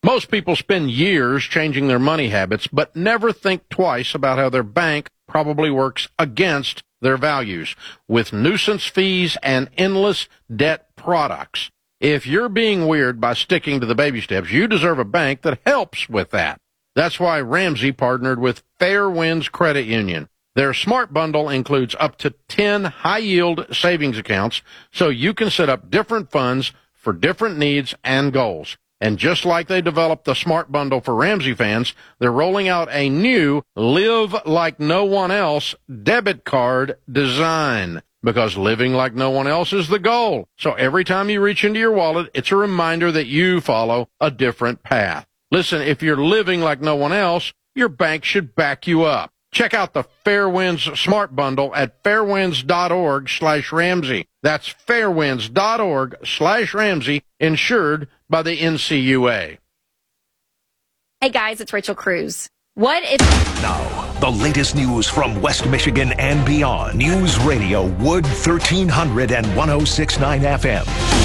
Most people spend years changing their money habits, but never think twice about how their bank probably works against their values with nuisance fees and endless debt products. If you're being weird by sticking to the baby steps, you deserve a bank that helps with that. That's why Ramsey partnered with Fair Winds Credit Union. Their Smart Bundle includes up to 10 high-yield savings accounts, so you can set up different funds for different needs and goals. And just like they developed the Smart Bundle for Ramsey fans, they're rolling out a new Live Like No One Else debit card design. Because living like no one else is the goal. So every time you reach into your wallet, it's a reminder that you follow a different path. Listen, if you're living like no one else, your bank should back you up. Check out the Fairwinds Smart Bundle at fairwinds.org/Ramsey. That's fairwinds.org/Ramsey, insured by the NCUA. Hey guys, it's Rachel Cruz. What if... Now, the latest news from West Michigan and beyond. News Radio Wood 1300 and 106.9 FM.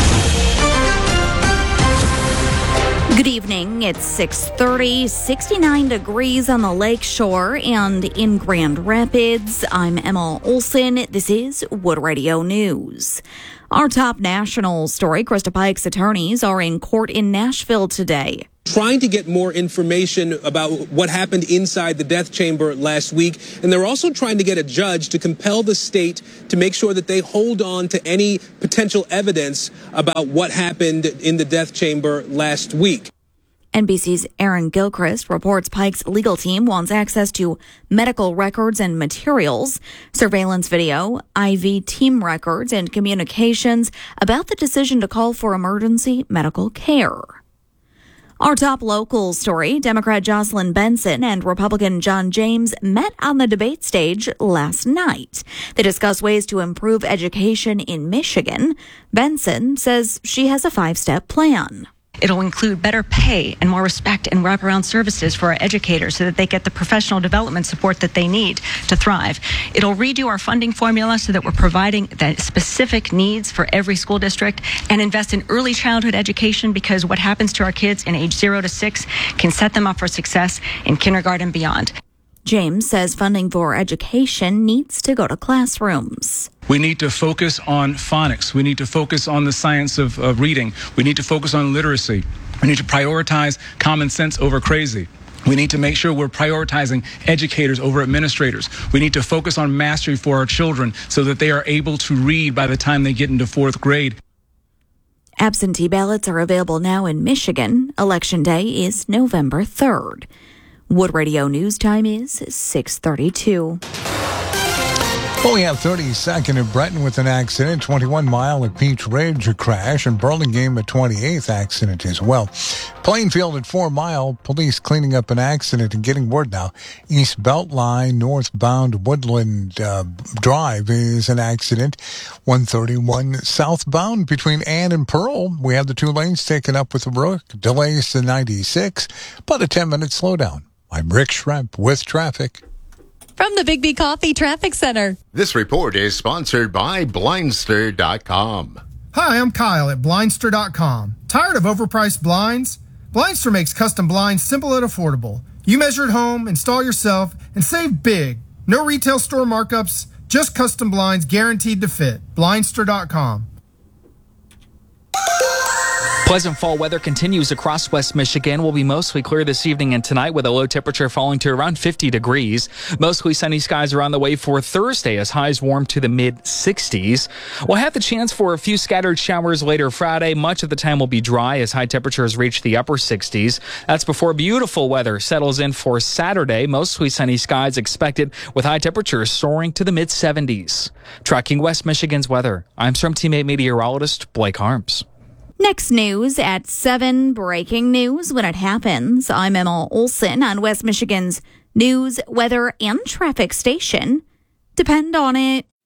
Good evening. It's 6:30, 69 degrees on the lake shore and in Grand Rapids. I'm Emma Olson. This is Wood Radio News. Our top national story, Krista Pike's attorneys are in court in Nashville today, trying to get more information about what happened inside the death chamber last week. And they're also trying to get a judge to compel the state to make sure that they hold on to any potential evidence about what happened in the death chamber last week. NBC's Aaron Gilchrist reports Pike's legal team wants access to medical records and materials, surveillance video, IV team records, and communications about the decision to call for emergency medical care. Our top local story, Democrat Jocelyn Benson and Republican John James met on the debate stage last night. They discussed ways to improve education in Michigan. Benson says she has a 5-step plan. It'll include better pay and more respect and wraparound services for our educators so that they get the professional development support that they need to thrive. It'll redo our funding formula so that we're providing the specific needs for every school district and invest in early childhood education, because what happens to our kids in age 0 to 6 can set them up for success in kindergarten and beyond. James says funding for education needs to go to classrooms. We need to focus on phonics. We need to focus on the science of reading. We need to focus on literacy. We need to prioritize common sense over crazy. We need to make sure we're prioritizing educators over administrators. We need to focus on mastery for our children so that they are able to read by the time they get into 4th grade. Absentee ballots are available now in Michigan. Election Day is November 3rd. Wood Radio News time is 6:32. Well, we have 32nd at Breton with an accident, 21 Mile at Peach Ridge, a crash, and Burlingame at 28th accident as well. Plainfield at 4 Mile, police cleaning up an accident and getting word now. East Beltline, northbound Woodland Drive is an accident. 131 southbound between Ann and Pearl. We have the 2 lanes taken up with a brook. Delays to 96, but a 10-minute slowdown. I'm Rick Schremp with traffic. From the Big B Coffee Traffic Center. This report is sponsored by Blindster.com. Hi, I'm Kyle at Blindster.com. Tired of overpriced blinds? Blindster makes custom blinds simple and affordable. You measure at home, install yourself, and save big. No retail store markups, just custom blinds guaranteed to fit. Blindster.com. Pleasant fall weather continues across West Michigan. Will be mostly clear this evening and tonight with a low temperature falling to around 50 degrees. Mostly sunny skies are on the way for Thursday as highs warm to the mid-60s. We'll have the chance for a few scattered showers later Friday. Much of the time will be dry as high temperatures reach the upper 60s. That's before beautiful weather settles in for Saturday. Mostly sunny skies expected with high temperatures soaring to the mid-70s. Tracking West Michigan's weather, I'm Storm Team 8 meteorologist Blake Harms. Next news at 7, breaking news when it happens. I'm Emma Olson on West Michigan's news, weather, and traffic station. Depend on it.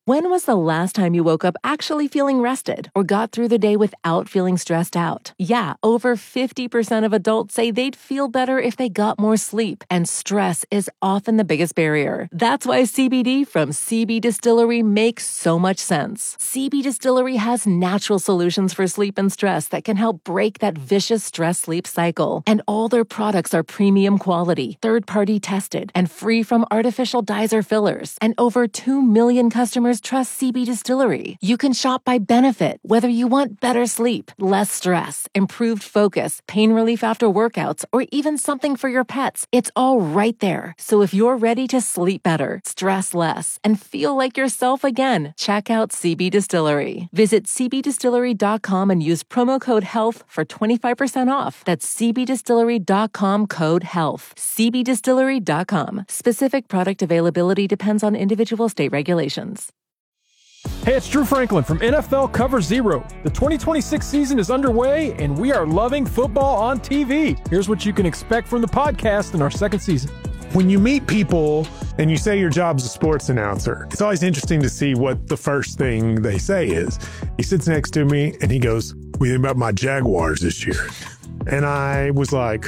When was the last time you woke up actually feeling rested or got through the day without feeling stressed out? Yeah, over 50% of adults say they'd feel better if they got more sleep, and stress is often the biggest barrier. That's why CBD from CB Distillery makes so much sense. CB Distillery has natural solutions for sleep and stress that can help break that vicious stress-sleep cycle. And all their products are premium quality, third-party tested, and free from artificial dyes or fillers. And over 2 million customers trust CB Distillery. You can shop by benefit, whether you want better sleep, less stress, improved focus, pain relief after workouts, or even something for your pets. It's all right there. So if you're ready to sleep better, stress less, and feel like yourself again, check out CB Distillery. Visit cbdistillery.com and use promo code HEALTH for 25% off. That's cbdistillery.com, code HEALTH. cbdistillery.com. Specific product availability depends on individual state regulations. Hey, it's Drew Franklin from NFL Cover Zero. The 2026 season is underway, and we are loving football on TV. Here's what you can expect from the podcast in our second season. When you meet people and you say your job's a sports announcer, it's always interesting to see what the first thing they say is. He sits next to me and he goes, "What do you think about my Jaguars this year?" And I was like,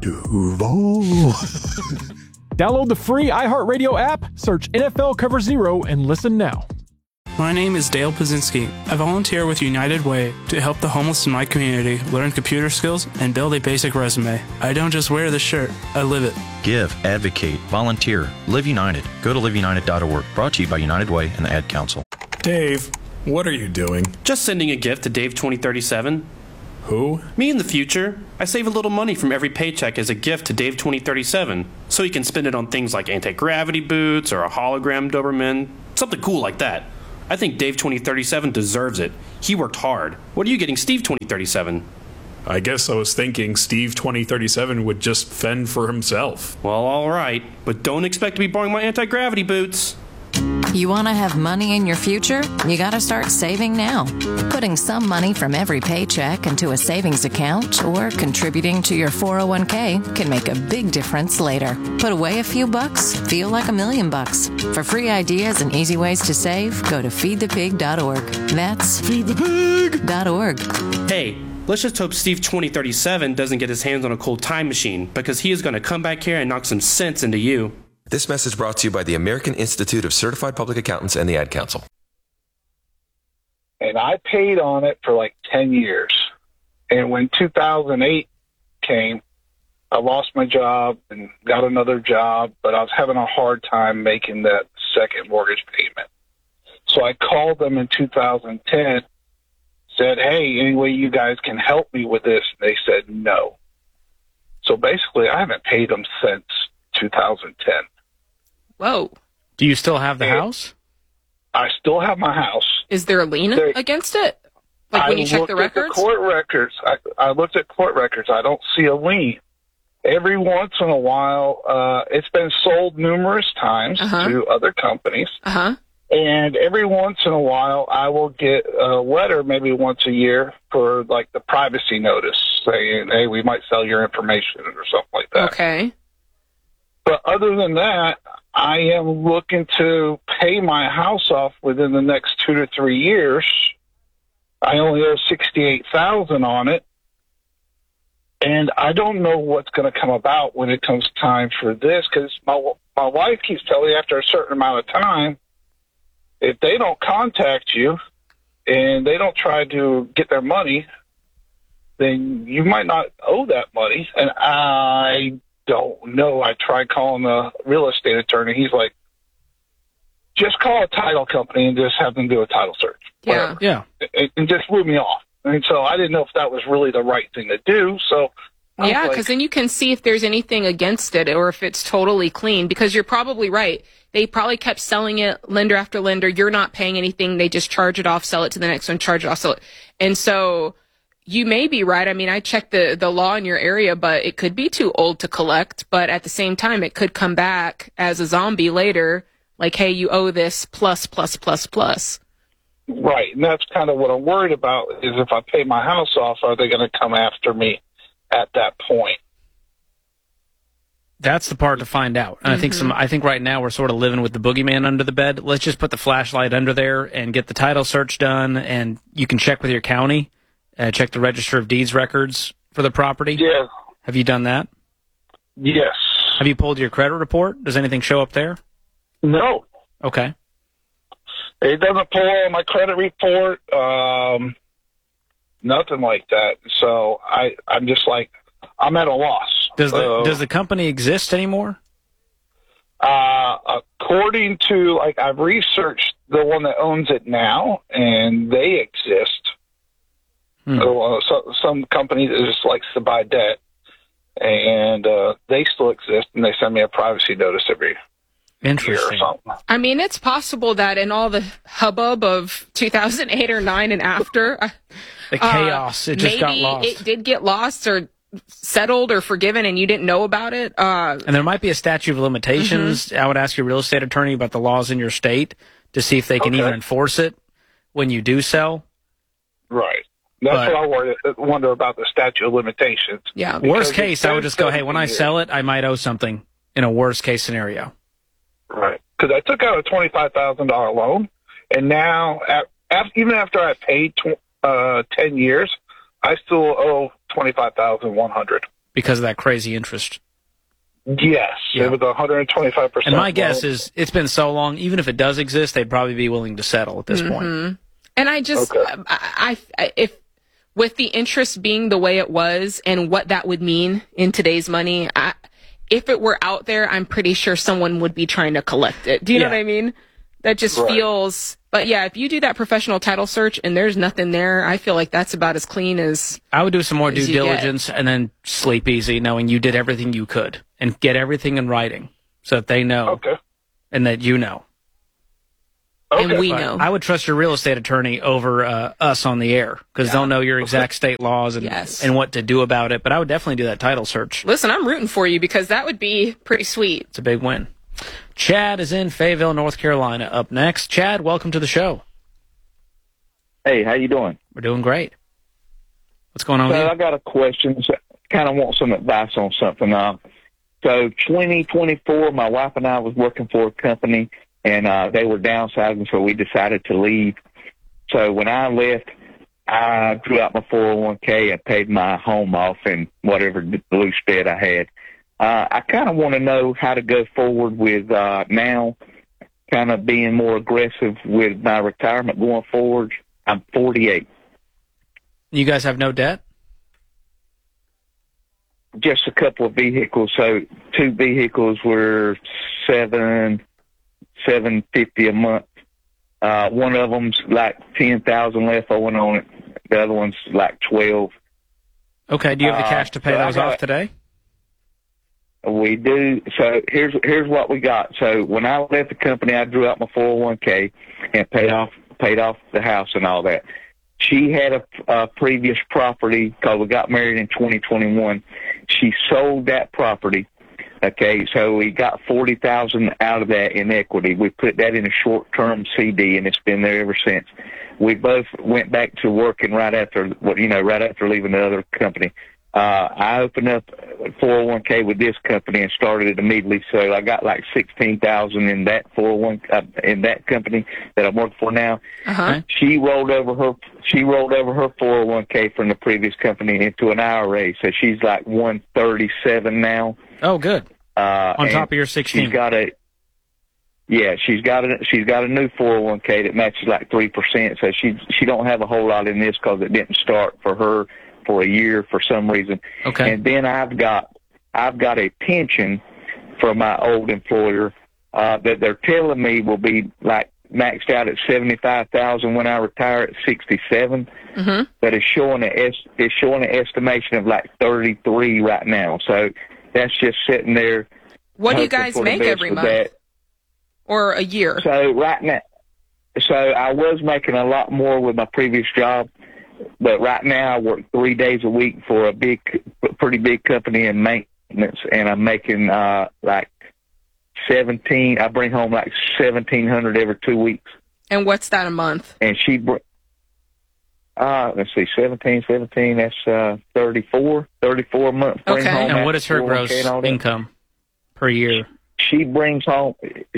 Duval. Download the free iHeartRadio app, search NFL Cover Zero, and listen now. My name is Dale Pazinski. I volunteer with United Way to help the homeless in my community learn computer skills and build a basic resume. I don't just wear the shirt, I live it. Give, advocate, volunteer, Live United. Go to liveunited.org. Brought to you by United Way and the Ad Council. Dave, what are you doing? Just sending a gift to Dave 2037. Who? Me in the future. I save a little money from every paycheck as a gift to Dave 2037, so he can spend it on things like anti-gravity boots or a hologram Doberman, something cool like that. I think Dave 2037 deserves it. He worked hard. What are you getting Steve 2037? I guess I was thinking Steve 2037 would just fend for himself. Well, all right, but don't expect to be borrowing my anti-gravity boots. You want to have money in your future? You got to start saving now. Putting some money from every paycheck into a savings account or contributing to your 401k can make a big difference later. Put away a few bucks, feel like $1 million. For free ideas and easy ways to save, go to feedthepig.org. That's feedthepig.org. Hey, let's just hope Steve 2037 doesn't get his hands on a cold time machine, because he is going to come back here and knock some sense into you. This message brought to you by the American Institute of Certified Public Accountants and the Ad Council. And I paid on it for like 10 years. And when 2008 came, I lost my job and got another job, but I was having a hard time making that second mortgage payment. So I called them in 2010, said, "Hey, any way you guys can help me with this?" And they said no. So basically, I haven't paid them since 2010. Whoa. Do you still have the house? I still have my house. Is there a lien against it? Like when you check the records? Court records. I looked at court records. I don't see a lien. Every once in a while, it's been sold numerous times to other companies. And every once in a while, I will get a letter, maybe once a year, for like the privacy notice saying, "Hey, we might sell your information," or something like that. Okay. But other than that, I am looking to pay my house off within the next 2 to 3 years. I only owe $68,000 on it, and I don't know what's going to come about when it comes time for this, because my wife keeps telling me after a certain amount of time, if they don't contact you and they don't try to get their money, then you might not owe that money. And I don't know. I tried calling the real estate attorney. He's like, just call a title company and just have them do a title search. Yeah. Yeah. And just blew me off. And so I didn't know if that was really the right thing to do. So yeah, because then you can see if there's anything against it or if it's totally clean, because you're probably right. They probably kept selling it lender after lender. You're not paying anything. They just charge it off, sell it to the next one, charge it off, sell it. And so you may be right. I mean, I checked the law in your area, but it could be too old to collect. But at the same time, it could come back as a zombie later. Like, hey, you owe this plus. Right. And that's kind of what I'm worried about, is if I pay my house off, are they going to come after me at that point? That's the part to find out. And I think right now we're sort of living with the boogeyman under the bed. Let's just put the flashlight under there and get the title search done, and you can check with your county, check the Register of Deeds records for the property. Yeah. Have you done that? Yes. Have you pulled your credit report? Does anything show up there? No. Okay. It doesn't pull on my credit report, nothing like that. So I'm just like, I'm at a loss. Does the company exist anymore? According to, like, I've researched the one that owns it now, and they exist. So, some company that just likes to buy debt, and they still exist, and they send me a privacy notice every year or something. I mean, it's possible that in all the hubbub of 2008 or 9 and after, the chaos, it just got lost. Maybe it did get lost or settled or forgiven and you didn't know about it. And there might be a statute of limitations. I would ask your real estate attorney about the laws in your state to see if they can even enforce it when you do sell. Right. That's what I wonder about, the statute of limitations. Yeah. Worst case, I would just go, hey, when I sell it, I might owe something in a worst case scenario. Right. Because I took out a $25,000 loan, and now, even after I paid 10 years, I still owe $25,100 because of that crazy interest. Yes, it was 125%. And my guess is it's been so long. Even if it does exist, they'd probably be willing to settle at this point. And I just, if with the interest being the way it was, and what that would mean in today's money, if it were out there, I'm pretty sure someone would be trying to collect it. Do you know what I mean? That just feels. But yeah, if you do that professional title search and there's nothing there, I feel like that's about as clean as I would do some more due diligence and then sleep easy knowing you did everything you could and get everything in writing so that they know and that you know. And we know. I would trust your real estate attorney over us on the air because they'll know your exact state laws and what to do about it. But I would definitely do that title search. Listen, I'm rooting for you because that would be pretty sweet. It's a big win. Chad is in Fayetteville, North Carolina. Up next, Chad, welcome to the show. Hey, how you doing? We're doing great. What's going on with you? I got a question. Kind of want some advice on something. So 2024, my wife and I was working for a company, and they were downsizing, so we decided to leave. So when I left, I drew out my 401k and paid my home off and whatever loose debt I had. I kind of want to know how to go forward with now kind of being more aggressive with my retirement going forward. I'm 48. You guys have no debt? Just a couple of vehicles. So 2 vehicles were $750 a month. One of them's like $10,000 left owing on it. The other one's like $12,000. Okay. Do you have the cash to pay those off today? We do. So here's what we got. So when I left the company, I drew out my 401k and paid off the house and all that. She had a previous property because we got married in 2021. She sold that property. Okay, so we got $40,000 out of that in equity. We put that in a short-term CD, and it's been there ever since. We both went back to working right after leaving the other company. I opened up 401k with this company and started it immediately. So I got like $16,000 in that in that company that I'm working for now. She rolled over her 401k from the previous company into an IRA. So she's like 137 now. Oh, good. On top of your 16. She's got a new 401k that matches like 3%. So she don't have a whole lot in this because it didn't start for her for a year for some reason. Okay. And then I've got a pension from my old employer that they're telling me will be like maxed out at $75,000 when I retire at 67. But it's showing an estimation of like 33 right now. So that's just sitting there. What do you guys make every month? Or a year? So right now, I was making a lot more with my previous job. But right now I work 3 days a week for a pretty big company in maintenance, and I'm making like 17. I bring home like $1,700 every 2 weeks. And what's that a month? And she, let's see, 17. That's 34 a month. Okay. And what is her gross income? per year? She brings home.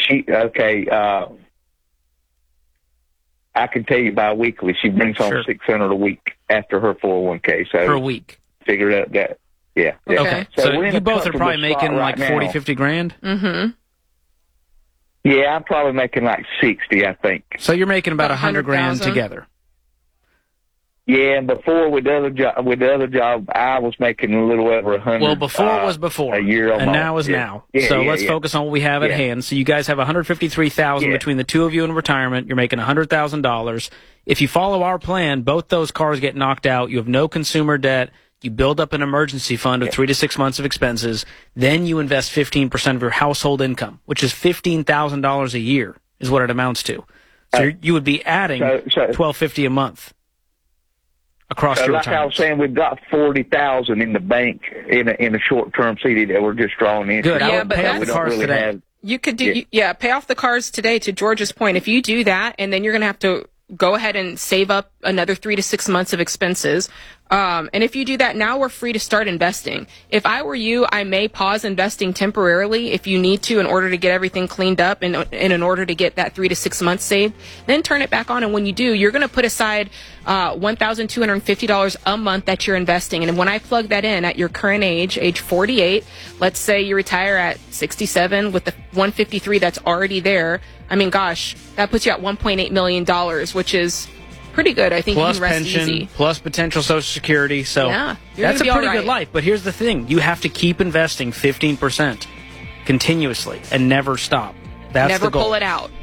I can tell you biweekly. She brings home $600 a week after her 401k. So per week. Figure out that. Yeah. Okay. So we're in you a both are probably comfortable spot making right like 40, now. 50 grand? Mm-hmm. Yeah, I'm probably making like 60, I think. So you're making about 100 grand 100,000 together. Yeah, and before with the other job, I was making a little over 100. Well, before was before, a year and almost. now is Yeah. now. Yeah, so yeah, let's yeah. focus on what we have at Yeah. hand. So you guys have 153,000 between the two of you in retirement. You're making $100,000. If you follow our plan, both those cars get knocked out. You have no consumer debt. You build up an emergency fund of 3 to 6 months of expenses. Then you invest 15% of your household income, which is $15,000 a year, is what it amounts to. So you would be adding $1,250 a month across your like I was saying, we've got 40,000 in the bank in a short-term CD that we're just drawing in. Good. I would but pay off that's- the cars today. You could do, pay off the cars today, to George's point. If you do that, and then you're going to have to go ahead and save up another 3 to 6 months of expenses. And if you do that, now we're free to start investing. If I were you, I may pause investing temporarily if you need to in order to get everything cleaned up and in order to get that 3 to 6 months saved. Then turn it back on, and when you do, you're going to put aside $1,250 a month that you're investing. And when I plug that in at your current age 48, let's say you retire at 67 with the 153 that's already there. I mean, gosh, that puts you at $1.8 million, which is pretty good. I think Plus you can rest pension, easy. plus potential Social Security. So Yeah, you're that's a gonna be pretty all good right. life. But here's the thing. You have to keep investing 15% continuously and never stop. That's Never the goal. pull it out.